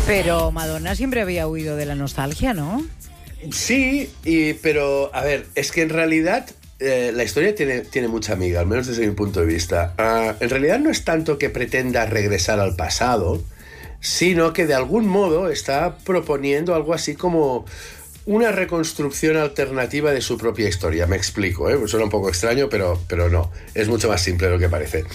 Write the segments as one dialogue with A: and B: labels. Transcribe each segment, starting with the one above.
A: Pero Madonna siempre había huido de la nostalgia, ¿no?
B: Sí, pero a ver, es que en realidad la historia tiene mucha amiga, al menos desde mi punto de vista. En realidad no es tanto que pretenda regresar al pasado, sino que de algún modo está proponiendo algo así como una reconstrucción alternativa de su propia historia. Me explico, suena un poco extraño, pero no, es mucho más simple de lo que parece.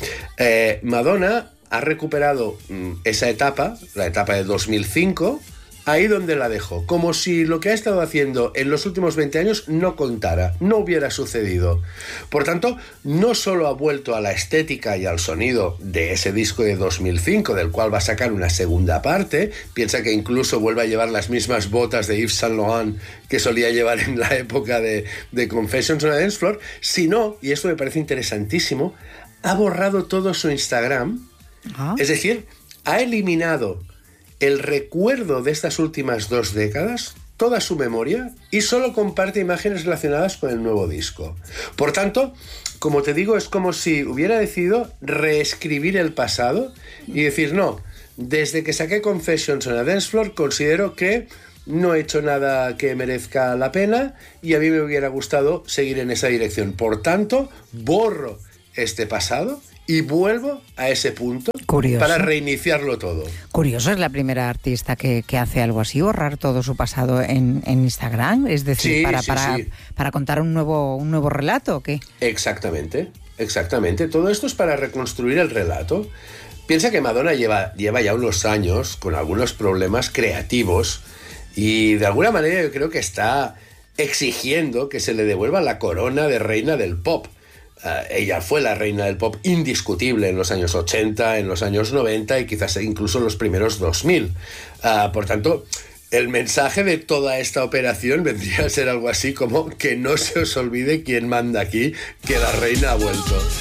B: Madonna ha recuperado esa etapa, la etapa de 2005, ahí donde la dejó, como si lo que ha estado haciendo en los últimos 20 años no contara, no hubiera sucedido. Por tanto, no solo ha vuelto a la estética y al sonido de ese disco de 2005, del cual va a sacar una segunda parte, piensa que incluso vuelve a llevar las mismas botas de Yves Saint Laurent que solía llevar en la época de Confessions on a Dance Floor, sino, y esto me parece interesantísimo, ha borrado todo su Instagram, es decir, ha eliminado el recuerdo de estas últimas 2 décadas, toda su memoria, y solo comparte imágenes relacionadas con el nuevo disco. Por tanto, como te digo, es como si hubiera decidido reescribir el pasado y decir, no, desde que saqué Confessions on a Dance Floor considero que no he hecho nada que merezca la pena y a mí me hubiera gustado seguir en esa dirección. Por tanto, borro este pasado y vuelvo a ese punto. Curioso. Para reiniciarlo todo.
A: Curioso, es la primera artista que hace algo así, borrar todo su pasado en Instagram, es decir,
B: sí.
A: para contar un nuevo relato, ¿o qué?
B: Exactamente. Todo esto es para reconstruir el relato. Piensa que Madonna lleva ya unos años con algunos problemas creativos y de alguna manera yo creo que está exigiendo que se le devuelva la corona de reina del pop. Ella fue la reina del pop indiscutible en los años 80, en los años 90 y quizás incluso en los primeros 2000. Por tanto, el mensaje de toda esta operación vendría a ser algo así como que no se os olvide quién manda aquí, que la reina ha vuelto.